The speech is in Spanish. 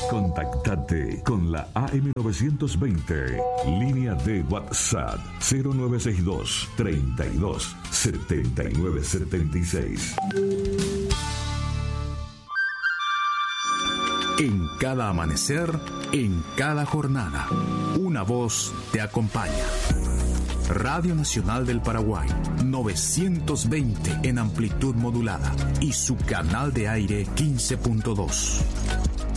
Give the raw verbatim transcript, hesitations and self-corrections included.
Contactate con la A M novecientos veinte, línea de WhatsApp cero nueve seis dos, treinta y dos, setenta y nueve setenta y seis. En cada amanecer, en cada jornada, una voz te acompaña. Radio Nacional del Paraguay, novecientos veinte en amplitud modulada y su canal de aire quince punto dos.